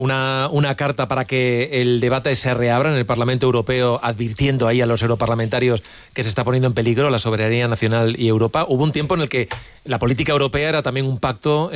una carta para que el debate se reabra en el Parlamento Europeo, advirtiendo ahí a los europarlamentarios que se está poniendo en peligro la soberanía nacional y Europa. Hubo un tiempo en el que la política europea era también un pacto